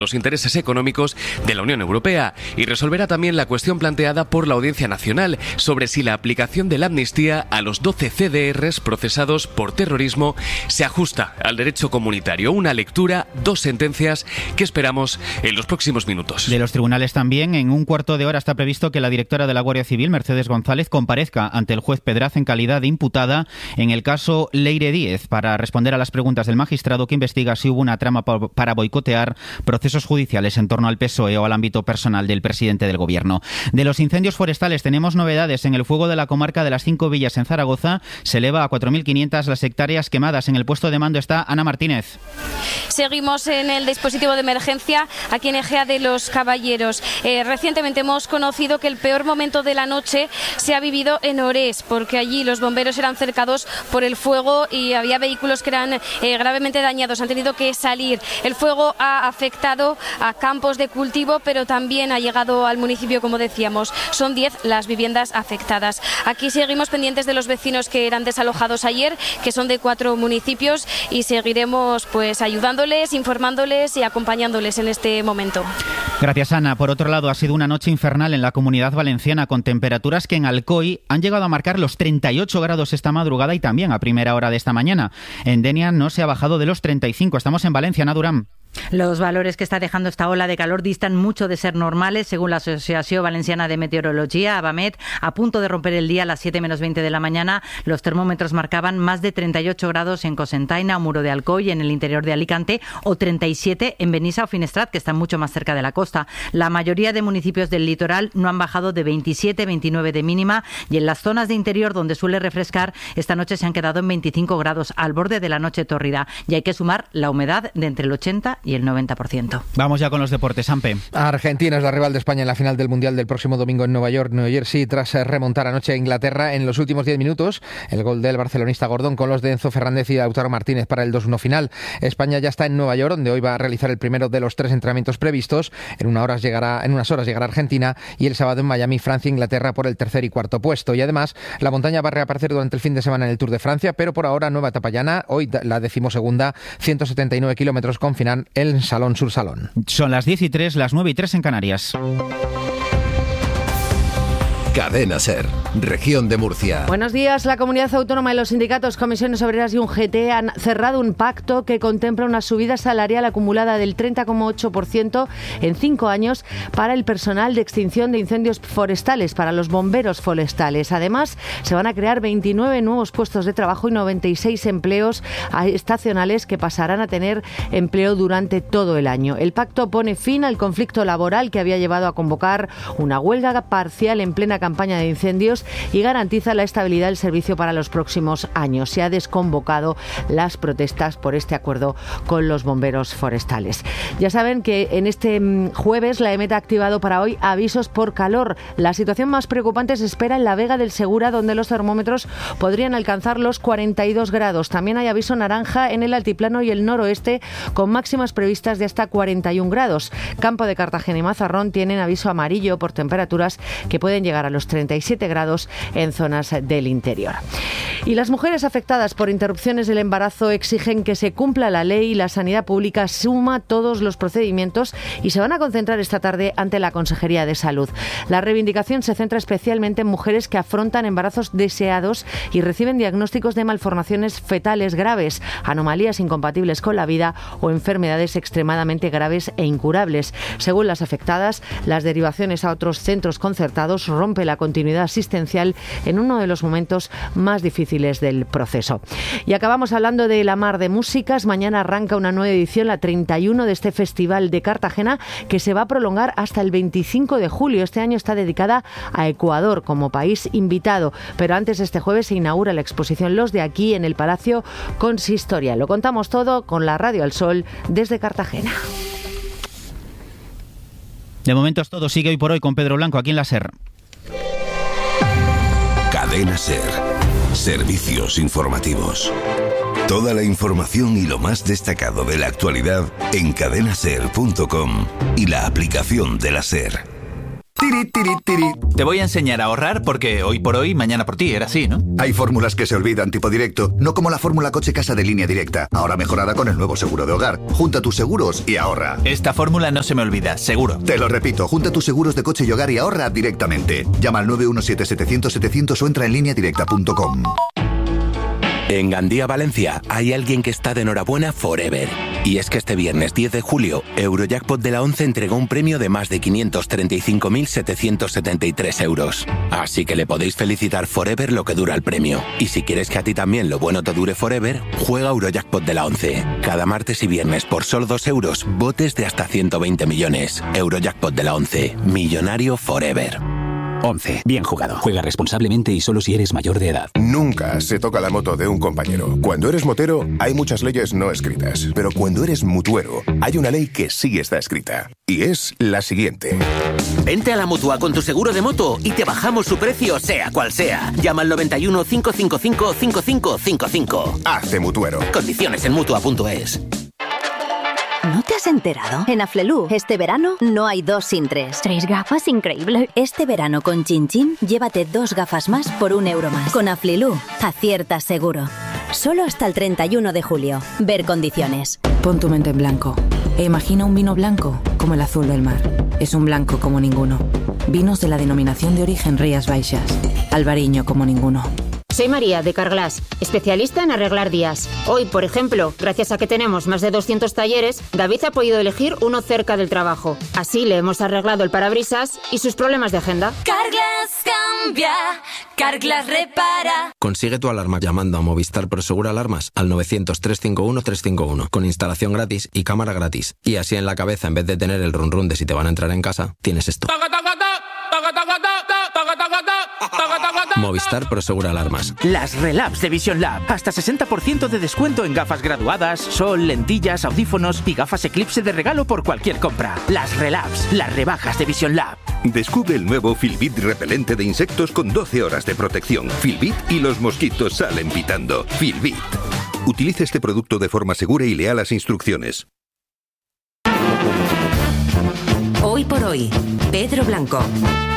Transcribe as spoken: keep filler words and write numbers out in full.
los intereses económicos de la Unión Europea y resolverá también la cuestión planteada por la Audiencia Nacional sobre si la aplicación de la amnistía a los doce C D Rs procesados por terrorismo se ajusta al derecho comunitario. Una lectura, dos sentencias que esperamos en los próximos minutos. De los tribunales también, en un cuarto de hora está previsto que la directora de la Guardia Civil, Mercedes González, comparezca ante el juez Pedraz en calidad de imputada en el caso Leire Díez para responder a las preguntas del magistrado que investiga si hubo una trama para boicotear procesos judiciales en torno al P S O E o al ámbito personal del presidente del Gobierno. De los incendios forestales tenemos novedades. En el fuego de la comarca de las Cinco Villas en Zaragoza se eleva a cuatro mil quinientas las hectáreas quemadas. En el puesto de mando está Ana Martínez. Seguimos en el dispositivo de emergencia aquí en Ejea de los Caballeros. Eh, recientemente hemos conocido que el peor momento de la noche se ha vivido en Orés, porque allí los bomberos eran cercados por el fuego y había vehículos que eran eh, gravemente dañados. Han tenido que salir. El fuego ha afectado a campos de cultivo, pero también ha llegado al municipio, como decíamos. Son diez las viviendas afectadas. Aquí seguimos pendientes de los vecinos que eran desalojados ayer, que son de cuatro municipios, y seguiremos pues ayudándoles, informándoles y acompañándoles en este momento. Gracias, Ana. Por otro lado, ha sido una noche infernal en la Comunidad Valenciana, con temperaturas que en Alcoy han llegado a marcar los treinta y ocho grados esta madrugada y también a primera hora de esta mañana. En Denia no se ha bajado de los treinta y cinco. Estamos en Valencia, Ana Durán. Los valores que está dejando esta ola de calor distan mucho de ser normales, según la Asociación Valenciana de Meteorología, ABAMET. A punto de romper el día a las siete menos veinte de la mañana, los termómetros marcaban más de treinta y ocho grados en Cocentaina o Muro de Alcoy, en el interior de Alicante, o treinta y siete en Benissa o Finestrat, que están mucho más cerca de la costa. La mayoría de municipios del litoral no han bajado de veintisiete, veintinueve de mínima, y en las zonas de interior, donde suele refrescar, esta noche se han quedado en veinticinco grados, al borde de la noche tórrida. Y hay que sumar la humedad de entre el ochenta y el noventa por ciento. Vamos ya con los deportes, Ampe. Argentina es la rival de España en la final del Mundial del próximo domingo en Nueva York, New Jersey, tras remontar anoche a Inglaterra en los últimos diez minutos. El gol del barcelonista Gordón con los de Enzo Fernández y Lautaro Martínez para el dos uno final. España ya está en Nueva York, donde hoy va a realizar el primero de los tres entrenamientos previstos. En, una horas llegará, en unas horas llegará Argentina, y el sábado en Miami, Francia e Inglaterra por el tercer y cuarto puesto. Y además, la montaña va a reaparecer durante el fin de semana en el Tour de Francia, pero por ahora nueva etapa llana, hoy la decimosegunda, ciento setenta y nueve kilómetros con final en Salón sur Salón. Son las diez y tres, las nueve y tres en Canarias. Cadena SER, Región de Murcia. Buenos días. La Comunidad Autónoma y los sindicatos, comisiones obreras y un G T han cerrado un pacto que contempla una subida salarial acumulada del treinta coma ocho por ciento en cinco años para el personal de extinción de incendios forestales, para los bomberos forestales. Además, se van a crear veintinueve nuevos puestos de trabajo y noventa y seis empleos estacionales que pasarán a tener empleo durante todo el año. El pacto pone fin al conflicto laboral que había llevado a convocar una huelga parcial en plena campaña de incendios y garantiza la estabilidad del servicio para los próximos años. Se ha desconvocado las protestas por este acuerdo con los bomberos forestales. Ya saben que en este jueves la EMET ha activado para hoy avisos por calor. La situación más preocupante se espera en la Vega del Segura, donde los termómetros podrían alcanzar los cuarenta y dos grados. También hay aviso naranja en el altiplano y el noroeste, con máximas previstas de hasta cuarenta y un grados. Campo de Cartagena y Mazarrón tienen aviso amarillo por temperaturas que pueden llegar a los treinta y siete grados en zonas del interior. Y las mujeres afectadas por interrupciones del embarazo exigen que se cumpla la ley y la sanidad pública suma todos los procedimientos, y se van a concentrar esta tarde ante la Consejería de Salud. La reivindicación se centra especialmente en mujeres que afrontan embarazos deseados y reciben diagnósticos de malformaciones fetales graves, anomalías incompatibles con la vida o enfermedades extremadamente graves e incurables. Según las afectadas, las derivaciones a otros centros concertados rompen la continuidad asistencial en uno de los momentos más difíciles del proceso. Y acabamos hablando de la mar de músicas. Mañana arranca una nueva edición, la treinta y uno de este Festival de Cartagena, que se va a prolongar hasta el veinticinco de julio. Este año está dedicada a Ecuador como país invitado, pero antes, este jueves, se inaugura la exposición Los de Aquí en el Palacio Consistorial. Lo contamos todo con la Radio al Sol desde Cartagena. De momento es todo. Sigue hoy por hoy con Pedro Blanco aquí en la SER. Cadena SER. Servicios informativos. Toda la información y lo más destacado de la actualidad en cadena ser punto com y la aplicación de la SER. Tiri, tiri, tiri. Te voy a enseñar a ahorrar porque hoy por hoy, mañana por ti, era así, ¿no? Hay fórmulas que se olvidan tipo directo, no como la fórmula coche-casa de Línea Directa, ahora mejorada con el nuevo seguro de hogar. Junta tus seguros y ahorra. Esta fórmula no se me olvida, seguro. Te lo repito, junta tus seguros de coche y hogar y ahorra directamente. Llama al nueve uno siete setecientos setecientos o entra en línea directa punto com. En Gandía, Valencia, hay alguien que está de enhorabuena forever. Y es que este viernes diez de julio, Eurojackpot de la once entregó un premio de más de quinientos treinta y cinco mil setecientos setenta y tres euros. Así que le podéis felicitar forever lo que dura el premio. Y si quieres que a ti también lo bueno te dure forever, juega Eurojackpot de la once. Cada martes y viernes por solo dos euros, botes de hasta ciento veinte millones. Eurojackpot de la once. Millonario forever. once. Bien jugado. Juega responsablemente y solo si eres mayor de edad. Nunca se toca la moto de un compañero. Cuando eres motero, hay muchas leyes no escritas. Pero cuando eres mutuero, hay una ley que sí está escrita. Y es la siguiente. Vente a la Mutua con tu seguro de moto y te bajamos su precio, sea cual sea. Llama al noventa y uno, cinco cinco cinco, cinco cinco cinco cinco. Hazte mutuero. Condiciones en Mutua punto es. ¿No te has enterado? En Aflelu, este verano no hay dos sin tres. Tres gafas, increíble. Este verano con Chin Chin, llévate dos gafas más por un euro más. Con Aflelu, aciertas seguro. Solo hasta el treinta y uno de julio. Ver condiciones. Pon tu mente en blanco e imagina un vino blanco como el azul del mar. Es un blanco como ninguno. Vinos de la denominación de origen Rías Baixas. Albariño como ninguno. Soy María, de Carglass, especialista en arreglar días. Hoy, por ejemplo, gracias a que tenemos más de doscientos talleres, David ha podido elegir uno cerca del trabajo. Así le hemos arreglado el parabrisas y sus problemas de agenda. Carglass cambia, Carglass repara. Consigue tu alarma llamando a Movistar Prosegur Alarmas al novecientos, trescientos cincuenta y uno, trescientos cincuenta y uno, con instalación gratis y cámara gratis. Y así en la cabeza, en vez de tener el run run de si te van a entrar en casa, tienes esto. Movistar Prosegur Alarmas. Las Relabs de Vision Lab. Hasta sesenta por ciento de descuento en gafas graduadas, sol, lentillas, audífonos y gafas Eclipse de regalo por cualquier compra. Las Relabs, las rebajas de Vision Lab. Descubre el nuevo Filbit repelente de insectos con doce horas de protección. Filbit y los mosquitos salen pitando. Filbit. Utilice este producto de forma segura y lea las instrucciones. Hoy por hoy, Pedro Blanco.